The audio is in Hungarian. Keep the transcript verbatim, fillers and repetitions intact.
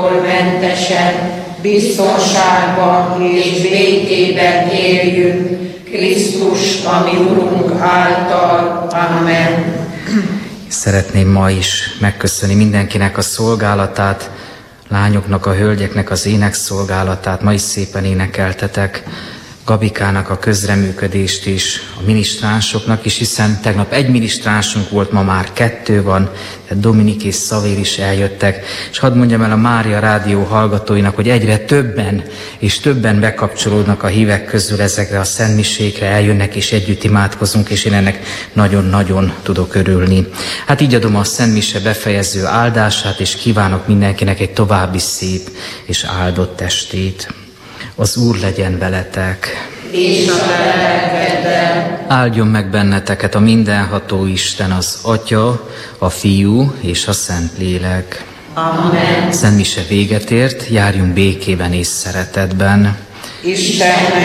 mentesen, biztonságban és békében éljünk, Krisztus, ami Urunk által. Amen. Szeretném ma is megköszönni mindenkinek a szolgálatát, lányoknak, a hölgyeknek az énekszolgálatát, ma is szépen énekeltetek, Gabikának a közreműködést is, a minisztránsoknak is, hiszen tegnap egy minisztránsunk volt, ma már kettő van, tehát Dominik és Szavér is eljöttek, és hadd mondjam el a Mária Rádió hallgatóinak, hogy egyre többen és többen bekapcsolódnak a hívek közül ezekre a szentmisékre, eljönnek és együtt imádkozunk, és én ennek nagyon-nagyon tudok örülni. Hát így adom a szentmise befejező áldását, és kívánok mindenkinek egy további szép és áldott estét. Az Úr legyen veletek, és a lelkeddel. Áldjon meg benneteket a mindenható Isten, az Atya, a Fiú és a Szentlélek. Amen. Szentmise véget ért, járjunk békében és szeretetben. Isten